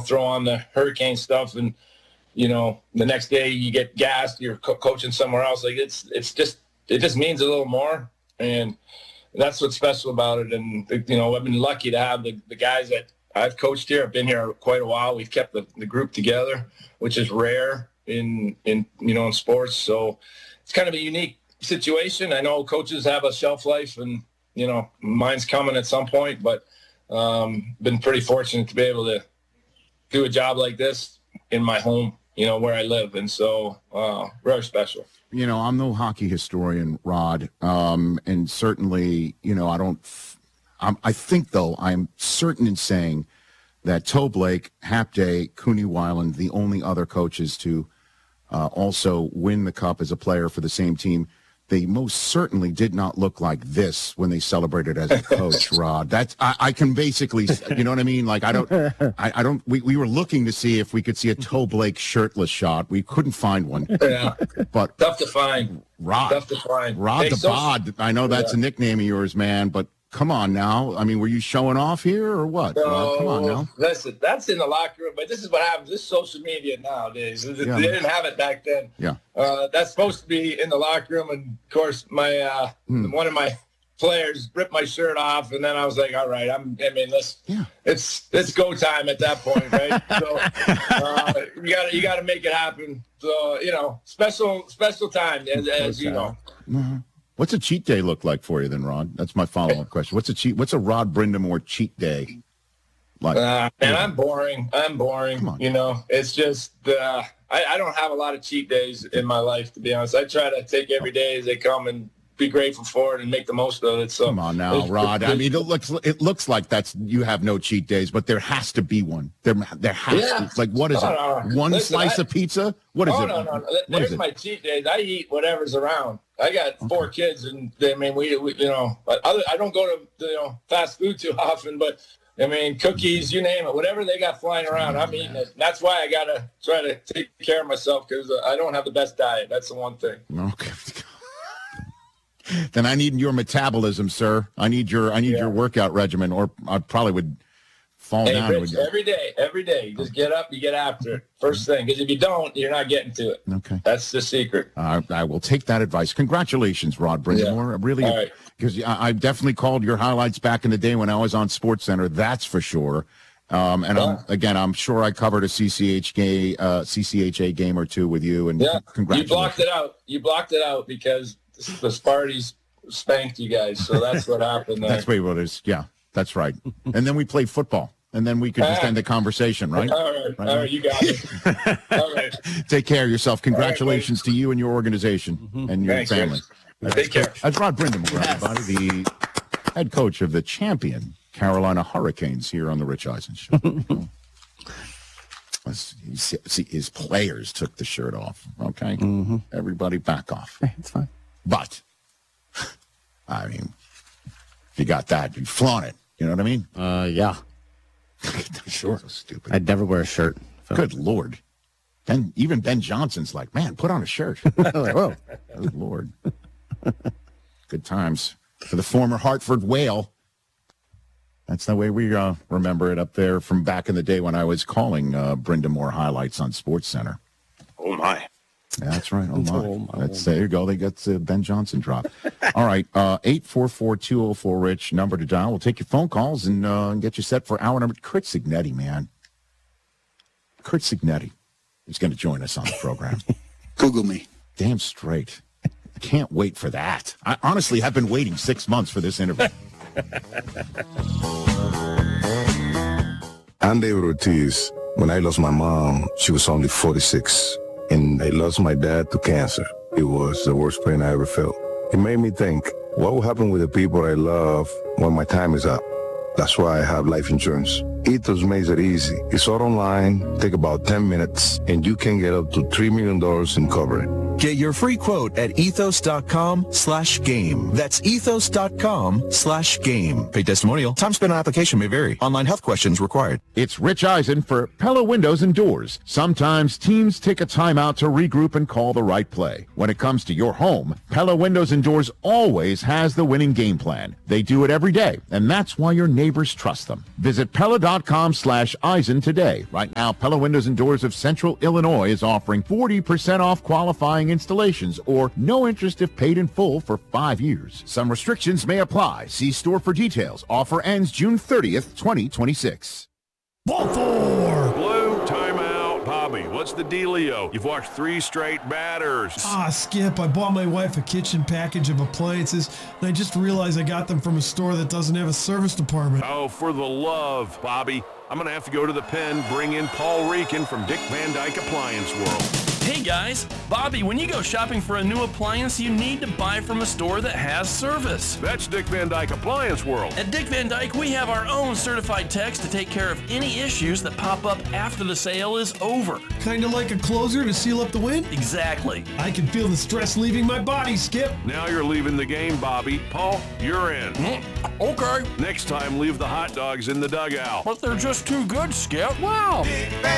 throw on the hurricane stuff and, the next day you get gassed, you're coaching somewhere else. Like it just means a little more. And that's what's special about it. And, I've been lucky to have the guys that I've coached here. I've been here quite a while. We've kept the group together, which is rare in sports. So it's kind of a unique situation. I know coaches have a shelf life and, mine's coming at some point, but been pretty fortunate to be able to do a job like this in my home, where I live. And so very special. I'm no hockey historian, Rod. And certainly, I think, though, I'm certain in saying that Toe Blake, Hapday, Cooney Weiland, the only other coaches to also win the cup as a player for the same team, they most certainly did not look like this when they celebrated as a coach, Rod. That's I can basically, you know what I mean? Like I don't. We were looking to see if we could see a Toe Blake shirtless shot. We couldn't find one. Yeah, but tough to find. Rod the Bod. I know that's a nickname of yours, man. But come on now. I mean, were you showing off here or what? No, come on now. Listen, that's in the locker room. But this is what happens. This is social media nowadays. They didn't have it back then. Yeah. That's supposed to be in the locker room. And, of course, my one of my players ripped my shirt off. And then I was like, all right, it's go time at that point, right? So you got to make it happen. So, special time, as you know. Mm-hmm. What's a cheat day look like for you then, Rod? That's my follow-up question. What's a Rod Brind'Amour cheat day like? And I'm boring. Come on. It's just I don't have a lot of cheat days in my life, to be honest. I try to take every day as they come and be grateful for it and make the most of it. So come on now, Rod. I mean, it looks like you have no cheat days, but there has to be one. There has to. Like, what is it? One slice of pizza? What is it? No. There's my cheat days. I eat whatever's around. I got 4 kids, and I mean, we I don't go to fast food too often, but I mean, cookies, you name it, whatever they got flying around, I'm eating it. That's why I gotta try to take care of myself because I don't have the best diet. That's the one thing. Okay. Then I need your metabolism, sir. I need your workout regimen, or I probably would fall down. Rich, every day. You just get up, you get after it. First thing, because if you don't, you're not getting to it. Okay. That's the secret. I will take that advice. Congratulations, Rod Brind'Amour. Yeah. Really, because I definitely called your highlights back in the day when I was on SportsCenter. That's for sure. I'm sure I covered a CCHA game or two with you. And congratulations. You blocked it out because the Sparties spanked you guys. So that's what happened there. That's what it is. Yeah, that's right. And then we played football. And then we could just end the conversation, right? All right, you got it. All right. Take care of yourself. Congratulations to you and your organization and your family. Take care. That's Rod Brind'Amour, everybody, the head coach of the champion Carolina Hurricanes here on the Rich Eisen Show. See, his players took the shirt off, okay? Mm-hmm. Everybody back off. It's fine. But, I mean, if you got that, you flaunt it. You know what I mean? Yeah. Sure. So stupid. I'd never wear a shirt. So. Good Lord. Even Ben Johnson's like, man, put on a shirt. Like, whoa. Good Lord. Good times for the former Hartford Whale. That's the way we remember it up there from back in the day when I was calling Brind'Amour highlights on SportsCenter. Oh, my. Yeah, that's right. Oh, my. There you go. They got Ben Johnson drop. All right. 844-204-RICH, number to dial. We'll take your phone calls and get you set for hour number. Kurt Cignetti, man. Kurt Cignetti is going to join us on the program. Google me. Damn straight. I can't wait for that. I honestly have been waiting 6 months for this interview. I'm David Ortiz. When I lost my mom, she was only 46. And I lost my dad to cancer. It was the worst pain I ever felt. It made me think, what will happen with the people I love when my time is up? That's why I have life insurance. Ethos makes it easy. It's all online, take about 10 minutes, and you can get up to $3 million in coverage. Get your free quote at ethos.com/game. That's ethos.com/game. Paid testimonial. Time spent on application may vary. Online health questions required. It's Rich Eisen for Pella Windows and Doors. Sometimes teams take a timeout to regroup and call the right play. When it comes to your home, Pella Windows and Doors always has the winning game plan. They do it every day, and that's why your neighbors trust them. Visit Pella.com PellaWindows.com/Eisen today. Right now, Pella Windows and Doors of Central Illinois is offering 40% off qualifying installations or no interest if paid in full for 5 years. Some restrictions may apply. See store for details. Offer ends June 30th, 2026. Ball 4! Blue, timeout. Bobby, what's the dealio? You've watched 3 straight batters. Skip, I bought my wife a kitchen package of appliances, and I just realized I got them from a store that doesn't have a service department. Oh, for the love, Bobby. I'm going to have to go to the pen, bring in Paul Reekin from Dick Van Dyke Appliance World. Hey guys, Bobby, when you go shopping for a new appliance, you need to buy from a store that has service. That's Dick Van Dyke Appliance World. At Dick Van Dyke, we have our own certified techs to take care of any issues that pop up after the sale is over. Kinda like a closer to seal up the win? Exactly. I can feel the stress leaving my body, Skip. Now you're leaving the game, Bobby. Paul, you're in. Okay. Next time, leave the hot dogs in the dugout. But they're just too good, Skip. Wow.